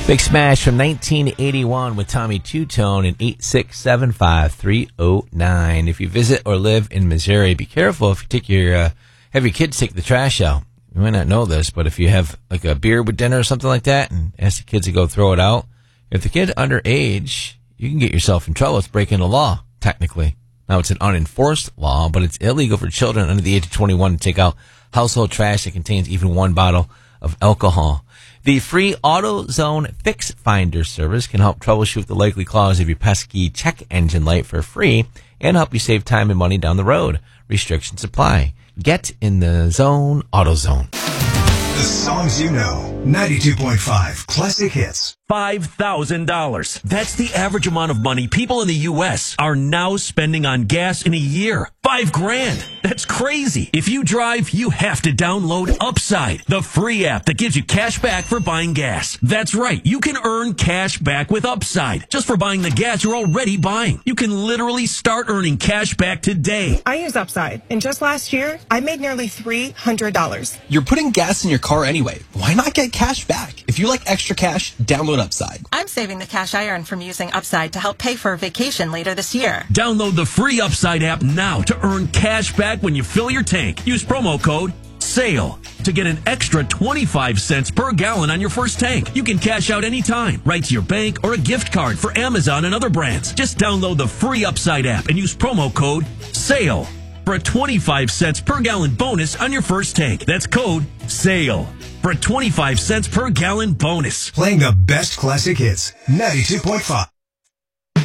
Big Smash from 1981 with Tommy Two-Tone and 8675309. If you visit or live in Missouri, be careful if you take have your kids take the trash out. You might not know this, but if you have like a beer with dinner or something like that and ask the kids to go throw it out, if the kid's underage, you can get yourself in trouble. It's breaking the law, technically. Now, it's an unenforced law, but it's illegal for children under the age of 21 to take out household trash that contains even one bottle of alcohol. The free AutoZone Fix Finder service can help troubleshoot the likely cause of your pesky check engine light for free and help you save time and money down the road. Restrictions apply. Get in the zone, AutoZone. The songs you know. 92.5 Classic Hits. $5,000. That's the average amount of money people in the U.S. are now spending on gas in a year. $5,000. That's crazy. If you drive, you have to download Upside, the free app that gives you cash back for buying gas. That's right. You can earn cash back with Upside just for buying the gas you're already buying. You can literally start earning cash back today. I use Upside, and just last year, I made nearly $300. You're putting gas in your car anyway. Why not get cash back? If you like extra cash, download Upside. I'm saving the cash I earn from using Upside to help pay for a vacation later this year. Download the free Upside app now to earn cash back when you fill your tank. Use promo code SALE to get an extra 25 cents per gallon on your first tank. You can cash out anytime, right to your bank or a gift card for Amazon and other brands. Just download the free Upside app and use promo code SALE for a 25 cents per gallon bonus on your first tank. That's code SALE for a 25 cents per gallon bonus. Playing the best classic hits. 92.5.